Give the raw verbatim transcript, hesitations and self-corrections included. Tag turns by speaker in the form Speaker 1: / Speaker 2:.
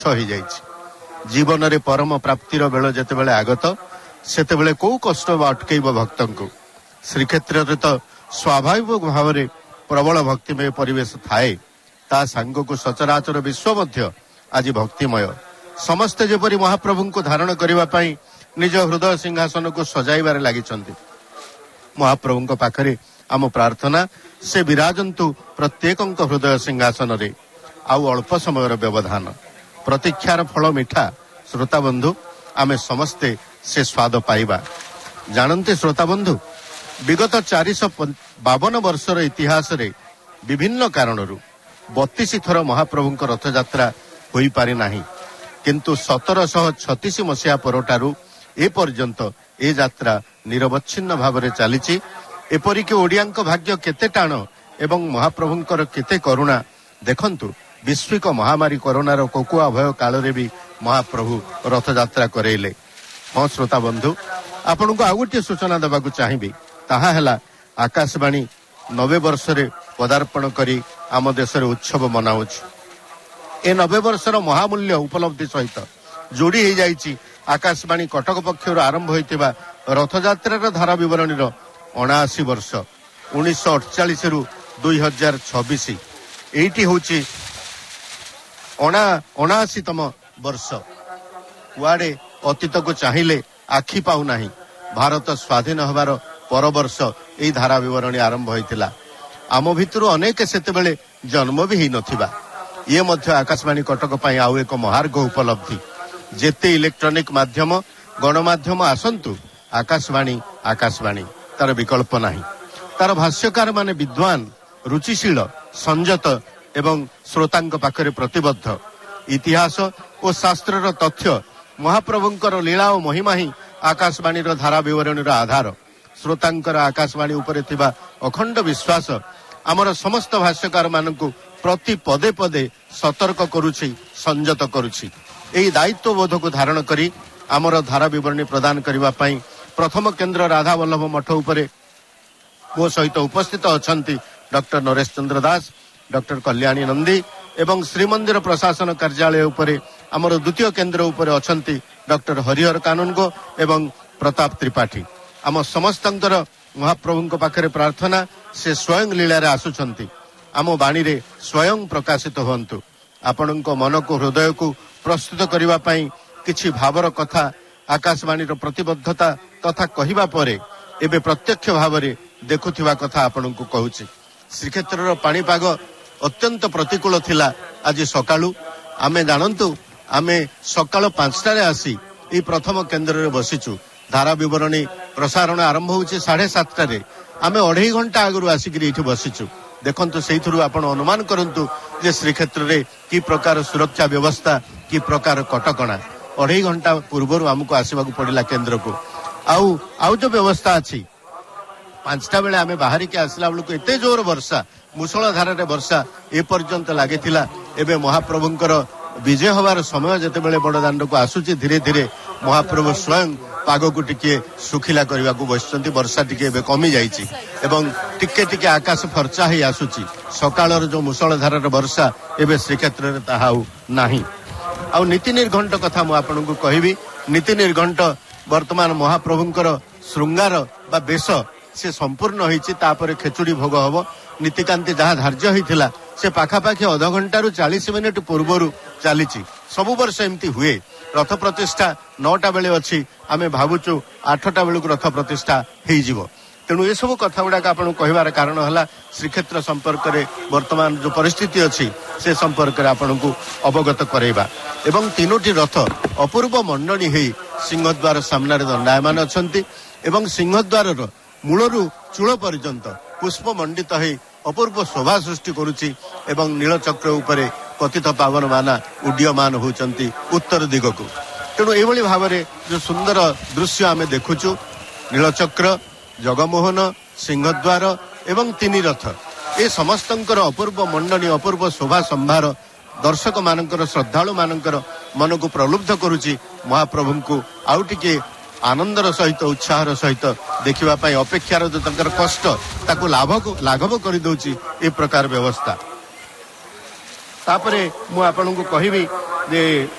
Speaker 1: जीवन रे परम प्राप्तिर बेल जेतेबेले आगत सेतेबेले को कष्ट अटकेब भक्त को श्रीक्षेत्र रे तो स्वाभाविक भाव में प्रबल भक्तिमय परिवेश थाए ता सांग को सचराचर विश्व मध्य आज भक्तिमय समस्ते जेपरी महाप्रभु को धारण करने निज हृदय सिंहासन को सजाइबार लागिचंती। महाप्रभु पाखरे आम प्रार्थना से विराजंतु प्रत्येक हृदय सिंहासन रे आउ अल्प समय व्यवधान प्रतीक्षार फल मिठा श्रोता बंधु आमे समस्ते से स्वाद पाइबा जानते श्रोता बंधु विगत चार सौ बावन वर्षर इतिहास रे विभिन्न कारणरू बत्तीस थर महाप्रभु रथ यात्रा होई पारि नाही किंतु सतर शह छत्तीस मसीहा परठारू ए पर्यंत ए यात्रा निरवच्छिन्न भाव में चली एपरिक ओडियांक भाग्य केते टाण एवं महाप्रभुंकर केते करुणा देखंतु विश्विक महामारी कोरोनार कोकुआ भय काल रे भी महाप्रभु रथ यात्रा करेले। हाँ श्रोता बंधु आपन को आउ गोटे सूचना देवाक चाहिए ताहा है आकाशवाणी नबे वर्ष रे पदार्पण करी आम देश रे उत्सव मनाउछ ए नबे वर्षर महामूल्य उपलब्धि सहित जोड़ी हो जाइछि आकाशवाणी कटक पक्षर आरंभ होइतिबा रथयात्रार धारा विवरणी अणाशी वर्ष उन्नीस अड़चाश रु दुई हजार छब्बीस एटी होछि अणा अणाशीतम वर्ष कुआड़े अतीत को चाहिए आखि पाऊ नाही भारत स्वाधीन हबार पर वर्ष यही धारा विवरणी आरंभ होइतिला आम भितरु अनेक सेतेबेले जन्म भी ही नथिबा ये मध्य आकाशवाणी कटक पई आउ एक महार्घ उपलब्धि जेते इलेक्ट्रॉनिक माध्यम गणमाध्यम आसंतु आकाशवाणी आकाशवाणी तार विकल्प नाही तार भाष्यकार माने विद्वान रुचिशील संयत एवं श्रोतांक पाखरे प्रतिबद्ध इतिहास और शास्त्रर तथ्य महाप्रभुंकर लीला और महिमा ही आकाशवाणी धारा विवरणी आधार श्रोतांकर आकाशवाणी उपरे थिबा अखंड विश्वास आमर समस्त भाष्यकार मानकु प्रति पदे पदे सतर्क करुछि संयत करुछि एही दायित्व बोध को धारण करी आमर धारा विवरणी प्रदान करबा पई प्रथम केंद्र राधा वल्लभ मठ उपरे मो सहित उपस्थित अछंती डॉक्टर नरेश चंद्र दास डॉक्टर कल्याणी नंदी एवं श्रीमंदिर प्रशासन कार्यालय उपरे आमर द्वितीय केंद्र उपरे अछंती डॉक्टर हरिहर कानूनगो एवं प्रताप त्रिपाठी आम समस्तंकर महाप्रभुंक पाखरे प्रार्थना से स्वयं लीला रे आसुछंती आम बाणी रे स्वयं प्रकाशित होंतु आपणक मन को हृदय को प्रस्तुत करबा पई किछि भावर कथा आकाशवाणी रो प्रतिबद्धता तथा कहिबा परे एबे प्रत्यक्ष भाव रे देखुथिबा कथा आपणक कहूछि श्रीक्षेत्र रो पाणीपाग अत्यंत प्रतिकूल थिला आज सकाळू आमे जानंतु आमे सकाळ पांचटा रे आसी ई प्रथम केंद्र रे बसिचु धारा विवरणी प्रसारण आरंभ होउछि साढ़े सातटा रे आमे अढ़ाई घंटा आगु आसिक एठी बसिचु देखंतु सेइथुरु आपण अनुमान करंतु जे श्रीक्षेत्र रे की प्रकार सुरक्षा व्यवस्था की प्रकार कटकणा अढ़ाई घंटा पूर्व आमको आसवा पड़ा केन्द्र को आउ आउ जो व्यवस्था अच्छी पांचटा बेले आमे बाहर के आसला बेलू एते जोर वर्षा मुसळ धारा वर्षा ए पर्यंत लगी एवं महाप्रभुंकर विजय हबार समय जिते बड़े बड़दाण्ड को आसूची धीरे धीरे महाप्रभु स्वयं पाग को टिके सुखिला करने को बसचंती वर्षा टिके कमी जाइछि एवं टिके टिके आकाश फर्चा ही आसूची सकाळर जो मुसळ धारार वर्षा एवं श्रीक्षेत्र में ताहा नाही आउ नीति निर्घंट कथा मु आपनकु कहबी नीति निर्घंट वर्तमान महाप्रभुंकर श्रृंगार बा बेश से संपूर्ण होईछि तापर खेचुड़ी भोग हबो नीतिकांति जहाँ धार्य होइथिला से पाखापाखि अध घंटारू चालीस मिनिट पूर्वर चली सबु वर्ष एमती हुए रथ प्रतिष्ठा नौटा बेले अच्छी आमे भावुचु आठटा बेलू रथ प्रतिष्ठा हो तेणु ये सब कथा गुड़ाक आपको कहबार कारण है श्रीक्षेत्र संपर्क में वर्तमान जो परिस्थिति अच्छी से संपर्क में आपन को अवगत करवा एवं तीनोटी रथ अपूर्व मंडनी हो सिंहद्वार सामने दंडायमान अच्छा एवं सिंहद्वार मूलरू चूल पर्यंत पुष्प मंडित हो अपूर्व शोभा सृष्टि करुच्ची एवं नीलचक्र उपरे कथित पावन माना उड्डीयमान होती उत्तर दिग को तेणु ये भाव में जो सुंदर दृश्य आम देखुचु नीलचक्र जगमोहन सिंहद्वार एवं तीन रथ ए समस्तंकर अपूर्व मंडनी अपूर्व शोभा संभार दर्शक मानकर श्रद्धालु मानकर मन को प्रलुब्ध करुच्ची महाप्रभु को आउ टिके आनंदर सहित उत्साहर सहित देखा अपेक्षार जो तंकर कष्ट ताकू लाभ लाघव कर दउची ए प्रकार व्यवस्था ତାପରେ ମୁଁ ଆପଣଙ୍କୁ କହିବି ଯେ